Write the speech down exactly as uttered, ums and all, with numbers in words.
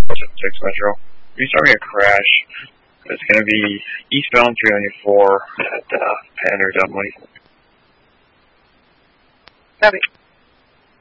six Metro. If you start me a crash, it's going to be eastbound three ninety-four at uh, Panda Dunwoody. Copy.